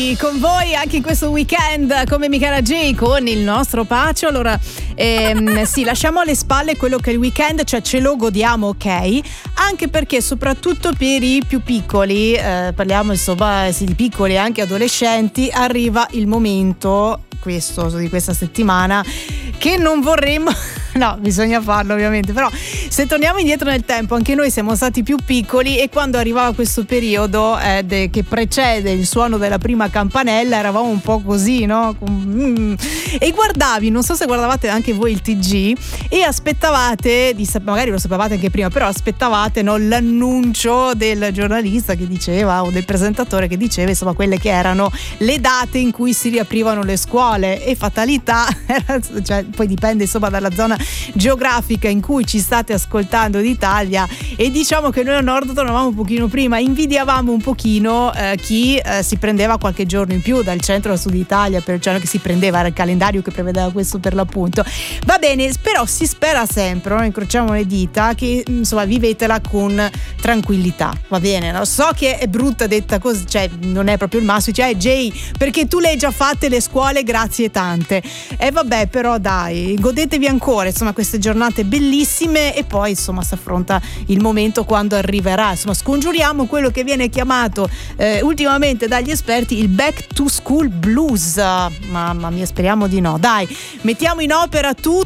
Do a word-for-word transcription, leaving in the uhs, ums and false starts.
Noi con voi anche in questo weekend come Michela J con il nostro Pacio. Allora ehm, sì, lasciamo alle spalle quello che è il weekend, cioè ce lo godiamo, ok, anche perché soprattutto per i più piccoli, eh, parliamo insomma sì, di piccoli anche adolescenti, arriva il momento questo di questa settimana che non vorremmo no, bisogna farlo ovviamente, però se torniamo indietro nel tempo anche noi siamo stati più piccoli e quando arrivava questo periodo eh, de, che precede il suono della prima campanella eravamo un po' così, no? Mm. E guardavi, non so se guardavate anche voi il T G e aspettavate, di, magari lo sapevate anche prima, però aspettavate, no, l'annuncio del giornalista che diceva o del presentatore che diceva insomma quelle che erano le date in cui si riaprivano le scuole e fatalità, cioè, poi dipende insomma dalla zona geografica in cui ci state ascoltando d'Italia e diciamo che noi a nord tornavamo un pochino prima, invidiavamo un pochino eh, chi eh, si prendeva qualche giorno in più dal centro al sud Italia, per cioè che si prendeva, era il calendario che prevedeva questo per l'appunto. Va bene, però si spera sempre, no? Incrociamo le dita che insomma vivetela con tranquillità, va bene, no? So che è brutta detta così, cioè non è proprio il massimo, cioè Jay, perché tu le hai già fatte le scuole, grazie tante, e eh, vabbè, però dai, godetevi ancora insomma queste giornate bellissime e poi insomma si affronta il momento quando arriverà, insomma scongiuriamo quello che viene chiamato eh, ultimamente dagli esperti il back to school blues. Mamma mia, speriamo di no. Dai, mettiamo in opera tutto